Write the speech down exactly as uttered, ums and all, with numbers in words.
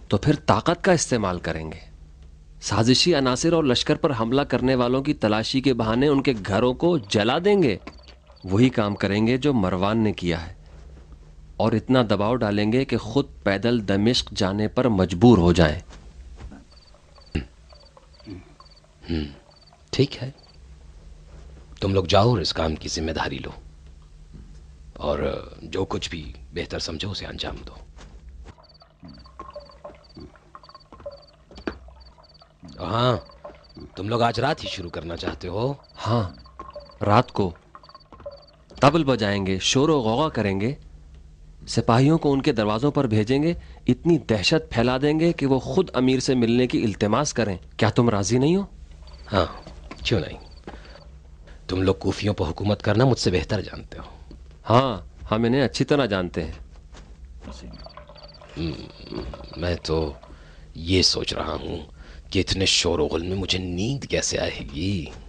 تو پھر طاقت کا استعمال کریں گے. سازشی عناصر اور لشکر پر حملہ کرنے والوں کی تلاشی کے بہانے ان کے گھروں کو جلا دیں گے. وہی کام کریں گے جو مروان نے کیا ہے، اور اتنا دباؤ ڈالیں گے کہ خود پیدل دمشق جانے پر مجبور ہو جائیں. ٹھیک ہے، تم لوگ جاؤ اور اس کام کی ذمہ داری لو، اور جو کچھ بھی بہتر سمجھو اسے انجام دو. ہاں، تم لوگ آج رات ہی شروع کرنا چاہتے ہو؟ ہاں، رات کو طبل بجائیں گے، شور و غوغا کریں گے، سپاہیوں کو ان کے دروازوں پر بھیجیں گے، اتنی دہشت پھیلا دیں گے کہ وہ خود امیر سے ملنے کی التماس کریں. کیا تم راضی نہیں ہو؟ ہاں، کیوں نہیں؟ تم لوگ کوفیوں پر حکومت کرنا مجھ سے بہتر جانتے ہو. ہاں، ہم انہیں اچھی طرح جانتے ہیں. میں تو یہ سوچ رہا ہوں کہ اتنے شور و غل میں مجھے نیند کیسے آئے گی.